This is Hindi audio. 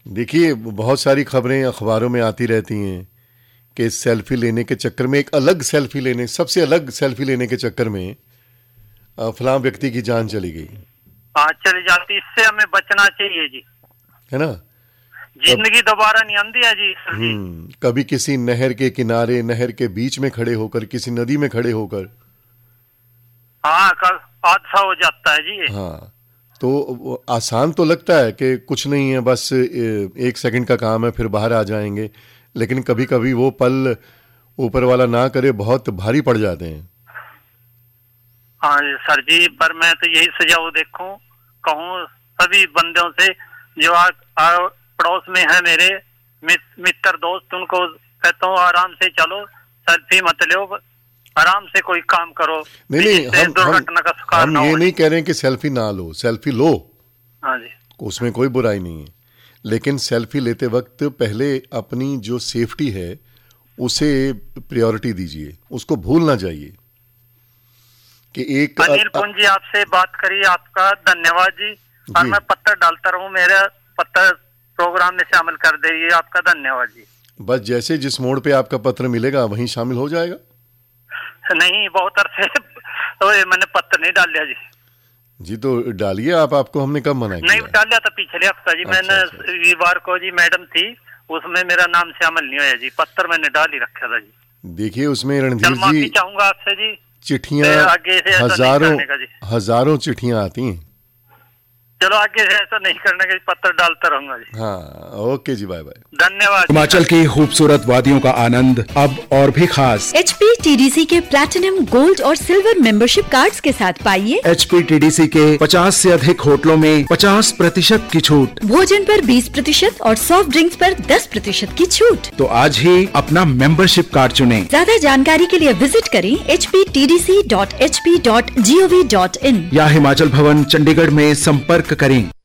देखिए, बहुत सारी खबरें अखबारों में आती रहती हैं कि सेल्फी लेने के चक्कर में, सबसे अलग सेल्फी लेने के चक्कर में फलां व्यक्ति की जान चली गई। हाँ, चली जाती। इससे हमें बचना चाहिए जी, है ना। जिंदगी दोबारा नहीं आती है जी। कभी किसी नहर के किनारे, नहर के बीच में खड़े होकर, किसी नदी में खड़े होकर, हाँ, हादसा हो जाता है जी। हाँ, तो आसान तो लगता है कि कुछ नहीं है, बस 1 सेकंड का काम है, फिर बाहर आ जाएंगे, लेकिन कभी कभी वो पल ऊपर वाला ना करे बहुत भारी पड़ जाते हैं। हाँ सर जी, पर मैं तो यही सुझाव कहूँ सभी बंदों से जो पड़ोस में है, मेरे मित्र दोस्त, उनको कहता हूँ आराम से चलो, सेल्फी मत लो, आराम से कोई काम करो। नहीं, दुर्घटना का शिकार हम ये नहीं कह रहे हैं कि सेल्फी ना लो, सेल्फी लो। हाँ जी, उसमें कोई बुराई नहीं है, लेकिन सेल्फी लेते वक्त पहले अपनी जो सेफ्टी है उसे प्रायोरिटी दीजिए, उसको भूलना चाहिए कि एक अनिल पुंजी आपसे बात करी, आपका धन्यवाद जी। और मैं पत्र डालता रहूं, मेरा पत्र प्रोग्राम में शामिल कर दीजिए, आपका धन्यवाद जी। बस जैसे जिस मोड़ पे आपका पत्र मिलेगा वहीं शामिल हो जाएगा। नहीं, बहुत अरसे तो मैंने पत्र नहीं डाल लिया जी। जी तो डालिए आप, आपको हमने कब मना किया? नहीं डाल लिया था पिछले हफ्ता जी। मैंने रविवार को जी, मैडम थी उसमें मेरा नाम शामिल नहीं होया जी, पत्र मैंने डाल ही रखा था जी। देखिए उसमें रणधीर जी, चाहूंगा आपसे जी, चिट्ठियां हजारों चिट्ठियां आती हैं। चलो आगे से ऐसा नहीं करने का, पत्र डालता रहूंगा जी। हाँ, ओके जी, बाय बाय, धन्यवाद। हिमाचल की खूबसूरत वादियों का आनंद अब और भी खास HPTDC के प्लैटिनम, गोल्ड और सिल्वर मेंबरशिप कार्ड्स के साथ पाइए HPTDC के 50 से अधिक होटलों में 50% की छूट, भोजन पर 20% और सॉफ्ट ड्रिंक्स पर 10% की छूट। तो आज ही अपना मेंबरशिप कार्ड चुनें। ज्यादा जानकारी के लिए विजिट करें hptdc.hp.gov.in या हिमाचल भवन चंडीगढ़ में संपर्क करें।